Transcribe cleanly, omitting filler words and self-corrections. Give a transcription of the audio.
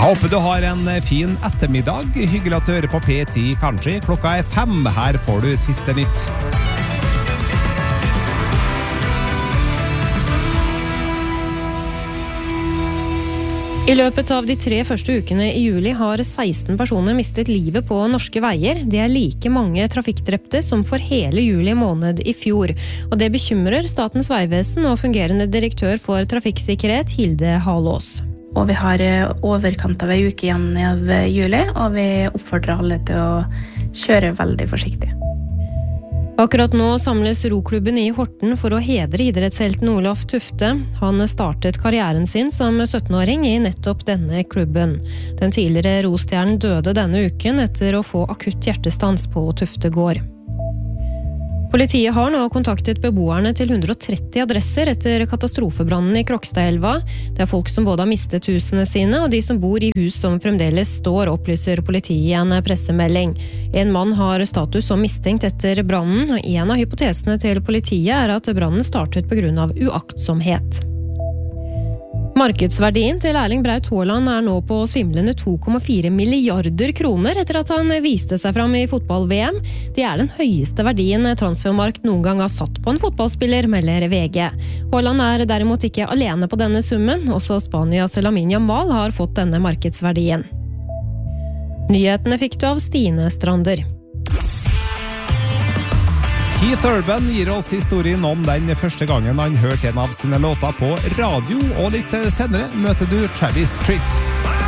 Håper du har en fin ettermiddag. Hyggelig at du hører på P10 Country. Klokka 5. Her får du siste nytt. I løpet av de 3 første ukene i juli har 16 personer mistet livet på norske veier. Det er like mange trafikkdrepte som for hele juli måned i fjor. Og det bekymrer Statens vegvesen og fungerende direktør for trafikksikkerhet, Hilde Halås. Og vi har overkant av en uke igjen av juli, og vi oppfordrer alle til å kjøre veldig forsiktig. Akkurat nå samles roklubben i Horten for å hedre idrettshelten Olaf Tufte. Han startet karrieren sin som 17-åring i nettopp denne klubben. Den tidligere rostjernen døde denne uken etter å få akutt hjertestans på Tufte gård. Politiet har nå kontaktet beboerne til 130 adresser etter katastrofebrannen i Krokstadelva. Det er folk som både har mistet husene sine og de som bor i hus som fremdeles står, opplyser politiet i en pressemelding. En mann har status som mistenkt etter brannen, og en av hypotesene til politiet er at brannen startet på grunn av uaktsomhet. Markedsverdien til Erling Braut Haaland er nå på svimlende 2,4 milliarder kroner etter at han viste seg fram i fotball-VM. Det er den høyeste verdien Transfermarkt noen gang har satt på en fotballspiller, melder VG. Haaland er derimot ikke alene på denne summen. Også Spanias Lamine Yamal har fått denne markedsverdien. Nyhetene fikk du av Stine Strander. Keith Urban gir oss historien om den første gangen han hørte en av sine låter på radio, og litt senere møter du Travis Tritt.